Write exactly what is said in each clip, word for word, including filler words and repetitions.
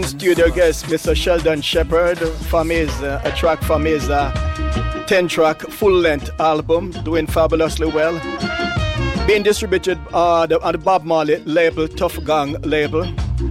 Studio guest, Mister Sheldon Shepherd, from his uh, a track from his uh, ten-track full-length album, doing fabulously well. Being distributed uh, the, on the Bob Marley label, Tough Gang label.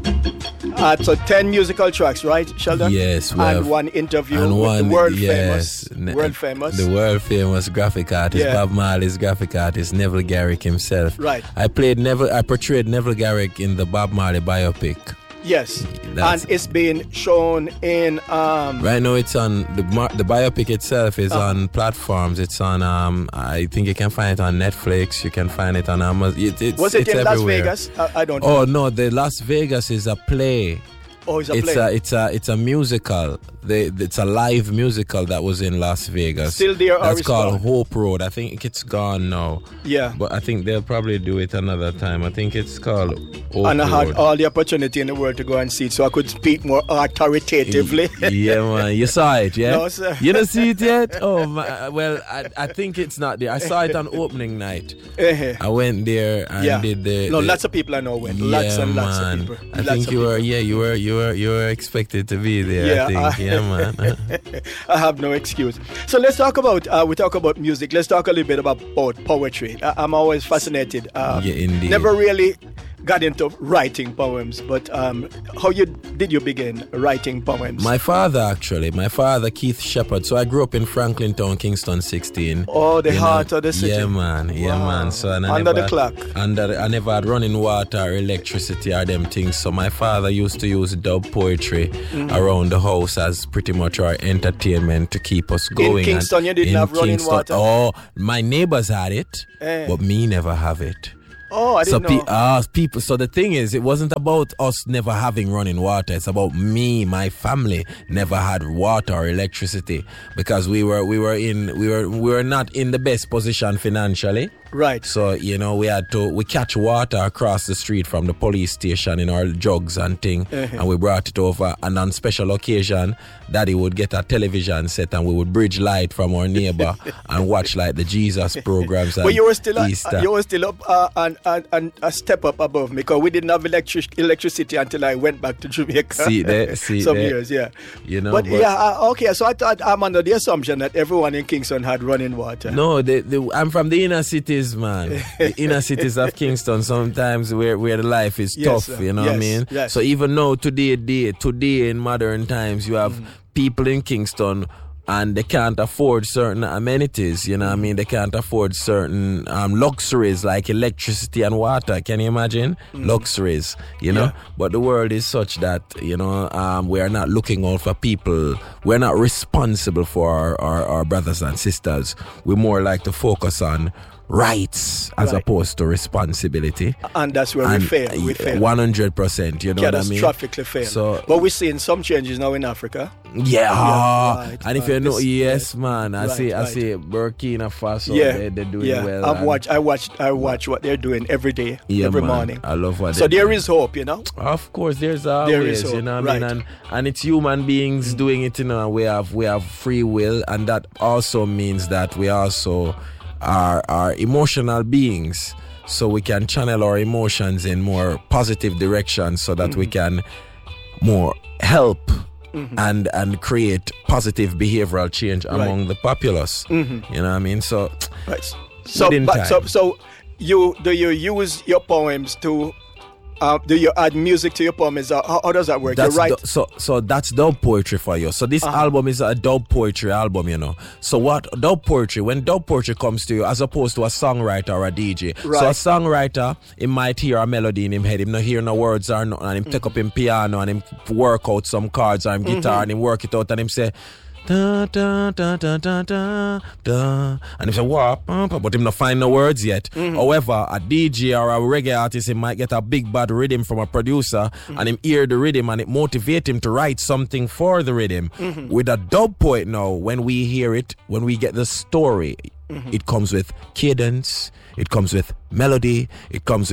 Uh, so ten musical tracks, right, Sheldon? Yes, we and have, one interview and with one, the world yes, famous, world famous, the world famous graphic artist, yeah. Bob Marley's graphic artist, Neville Garrick himself. Right. I played Neville. I portrayed Neville Garrick in the Bob Marley biopic. Yes, That's, and it's been shown in. Um, right now, it's on the the biopic itself is uh, on platforms. It's on. Um, I think you can find it on Netflix. You can find it on Amazon. It, it's, was it it's in everywhere. Las Vegas? I, I don't. Oh know. no, the Las Vegas is a play. Oh, it's a it's play. a it's a it's a musical. They, it's a live musical that was in Las Vegas. Still there? That's called gone? Hope Road. I think it's gone now. Yeah. But I think they'll probably do it another time. I think it's called Hope and I Road. had all the opportunity in the world to go and see it, so I could speak more authoritatively. Yeah, man. You saw it, yeah? No, sir. You don't see it yet? Oh, my, well, I, I think it's not there. I saw it on opening night. Uh-huh. I went there and yeah. did the. No, the, lots of people I know went. Yeah, lots and man. lots of people. I lots think of you people. were. Yeah, you were. You were. You were expected to be there. Yeah, I think. I, yeah, man. I have no excuse. So let's talk about. Uh, we talk about music. Let's talk a little bit about, about poetry. I, I'm always fascinated. Uh, yeah, indeed. Never really got into writing poems, but um, how you did you begin writing poems? My father, actually, my father Keith Shepherd. So I grew up in Franklin Town, Kingston sixteen. Oh, the you heart know? of the city. Yeah, man. Yeah, wow. man. So and I under never, the clock. Under I never had running water, or electricity, or them things. So my father used to use dub poetry mm-hmm. around the house as pretty much our entertainment to keep us going. In Kingston, and you didn't in have running Kingston, water. Oh, my neighbors had it, eh. but me never have it. Oh, I didn't so know. Pe- uh, people. So the thing is, it wasn't about us never having running water. It's about me, my family never had water or electricity because we were we were in we were we were not in the best position financially. Right. So, you know, we had to, we catch water across the street from the police station in our jugs and thing, uh-huh. and we brought it over. And on special occasion, Daddy would get a television set and we would bridge light from our neighbor and watch like the Jesus programs. But you were still, Easter. Uh, you were still up uh, and, and, and a step up above me because we didn't have electric electricity until I went back to Jamaica. See there, see Some there. years, yeah. You know, but, but yeah, uh, okay. So I thought I'm under the assumption that everyone in Kingston had running water. No, the, the, I'm from the inner cities. Man, the inner cities of Kingston, sometimes where, where the life is yes, tough, sir. you know yes, what I mean? Yes. So even now, today, day, today in modern times, you have mm. people in Kingston and they can't afford certain amenities, you know what I mean? They can't afford certain um, luxuries like electricity and water. Can you imagine? Mm. Luxuries, you know? Yeah. But the world is such that, you know, um, we are not looking out for people. We're not responsible for our, our, our brothers and sisters. We more like to focus on rights as right. opposed to responsibility, and that's where and we fail. We fail one hundred percent. You know what I mean? Catastrophically fail. So, but we're seeing some changes now in Africa. Yeah, yeah right, and right. if you know, this, yes, man. I right, see, I right. see Burkina Faso. Yeah, they, they're doing yeah. well. I've watched, I watched, I watch what they're doing every day, yeah, every man. morning. I love what. So there doing. is hope, you know. Of course, there's always, there is hope. You know what right. I mean, and and it's human beings mm. doing it. You know, we have we have free will, and that also means that we also. Are, are emotional beings, so we can channel our emotions in more positive directions so that mm-hmm. we can more help mm-hmm. and and create positive behavioral change right. among the populace. Mm-hmm. You know what I mean? So, right. so, but, so, so you do you use your poems to? Uh, do you add music to your poems? How, how does that work? That's you write... do, so, so that's dub poetry for you. So this uh-huh. album is a dub poetry album, you know. So what dub poetry? When dub poetry comes to you, as opposed to a songwriter or a D J. Right. So a songwriter, he might hear a melody in him head, him not hear no words or nothing, and him mm-hmm. take up him piano and him work out some chords or him mm-hmm. guitar and him work it out and him say. Da, da, da, da, da, da, da. And he say, what? But him not find no words yet. Mm-hmm. However, a D J or a reggae artist, he might get a big bad rhythm from a producer mm-hmm. and him hear the rhythm and it motivate him to write something for the rhythm. Mm-hmm. With a dub poet now, when we hear it, when we get the story, mm-hmm. it comes with cadence, it comes with melody, it comes with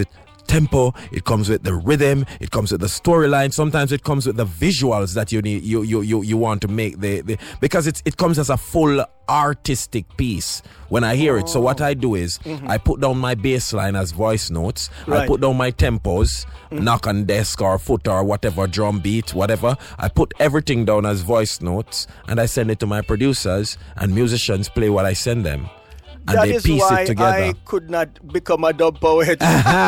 tempo, it comes with the rhythm, it comes with the storyline. Sometimes it comes with the visuals that you need, you you you, you want to make the, the because it's it comes as a full artistic piece when I hear oh. it. So what I do is mm-hmm. I put down my bass line as voice notes. Right. I put down my tempos, mm-hmm. knock on desk or foot or whatever, drum beat, whatever. I put everything down as voice notes and I send it to my producers, and musicians play what I send them. And that they is piece why it together. I could not become a dub poet.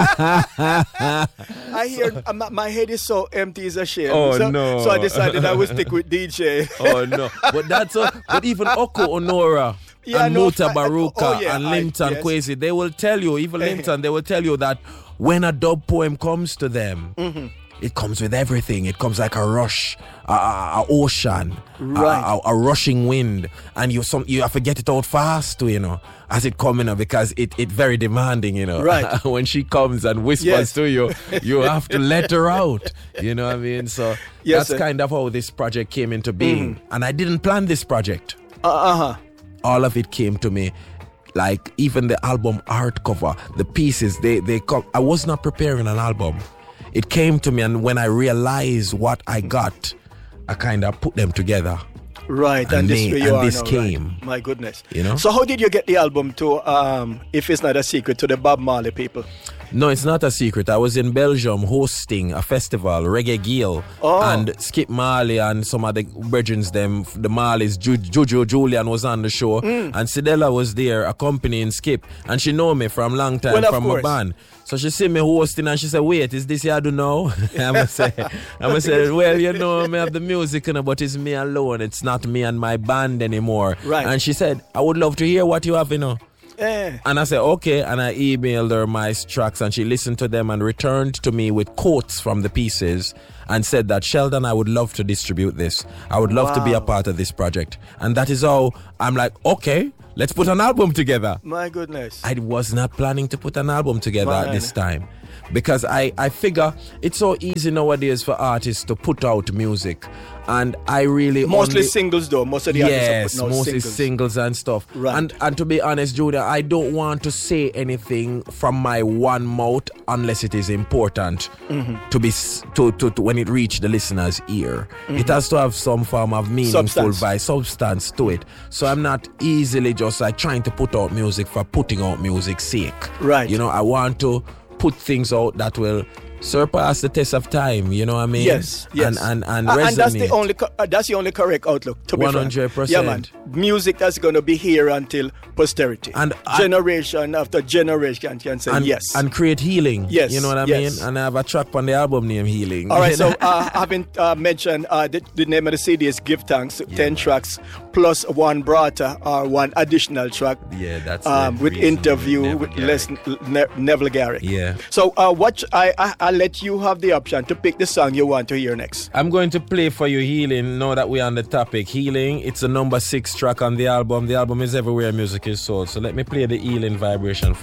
I hear uh, my, my head is so empty as a shame. Oh so, no! So I decided I would stick with D J. Oh no! But that's a, but even Oko Honora yeah, and no, Muta I, Baruka oh, yeah, and I, Limpton yes. Kwesi, they will tell you. Even Limpton, they will tell you that when a dub poem comes to them. Mm-hmm. It comes with everything. It comes like a rush, a, a, a ocean, right. a, a, a rushing wind, and you some you have to get it out fast, too, you know, as it comes, you know, because it it very demanding, you know. Right. When she comes and whispers yes. to you, you have to let her out. You know what I mean? So yes, that's sir. kind of how this project came into being. Mm. And I didn't plan this project. Uh huh. All of it came to me. Like even the album art cover, the pieces, they they come. I was not preparing an album. It came to me, and when I realized what I got, I kind of put them together. Right, and, and this, they, way you and are this now, came. Right. My goodness. You know? So how did you get the album to, um, if it's not a secret, to the Bob Marley people? No, it's not a secret. I was in Belgium hosting a festival, Reggae Gale, oh. and Skip Marley and some of the brethren, them, the Marleys, Ju- Juju Julian was on the show, mm. and Sidella was there accompanying Skip, and she know me from long time, well, from my band. So she see me hosting and she said, wait, is this I do know? I'm going to say, I'm gonna say, well, you know, me have the music, you know, but it's me alone. It's not me and my band anymore. Right. And she said, I would love to hear what you have, you know. Eh. And I said, okay. And I emailed her my tracks, and she listened to them and returned to me with quotes from the pieces and said that, Sheldon, I would love to distribute this. I would love wow. to be a part of this project. And that is how I'm like, okay, let's put an album together. My goodness. I was not planning to put an album together Man. at this time, because I, I figure it's so easy nowadays for artists to put out music. And I really mostly only, singles though. Most of the yes, artists are mostly singles. singles and stuff. Right. And and to be honest, Judah, I don't want to say anything from my one mouth unless it is important mm-hmm. to be to, to, to when it reach the listener's ear. Mm-hmm. It has to have some form of meaningful substance. by substance to it. So I'm not easily just like trying to put out music for putting out music's sake. Right. You know, I want to put things out that will surpass the test of time, you know what I mean? Yes, yes. And and, and, uh, resonate. And that's the only co- uh, that's the only correct outlook, to be one hundred percent. Yeah, man. Music that's going to be here until posterity. And generation I, after generation can say and, yes. And create healing. Yes. You know what I yes. mean? And I have a track on the album named Healing. All right, so uh, I haven't uh, mentioned uh, the, the name of the C D is Give Thanks, yeah, ten man. Tracks plus one brata or one additional track. Yeah, that's um, with interview with Les ne- Neville Garrick. Yeah. So uh, what I, I I'll let you have the option to pick the song you want to hear next. I'm going to play for you Healing now that we're on the topic. Healing, it's a number six track on the album. The album is Everywhere Music Is Sold. So let me play the Healing vibration.